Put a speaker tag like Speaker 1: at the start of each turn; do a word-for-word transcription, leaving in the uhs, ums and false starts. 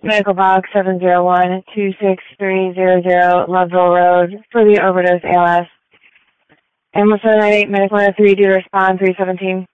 Speaker 1: Medical box seven zero one two six three zero zero Loveville Road for the overdose A L S. Ambulance seven nine eight, medical one oh three, due to respond three seventeen.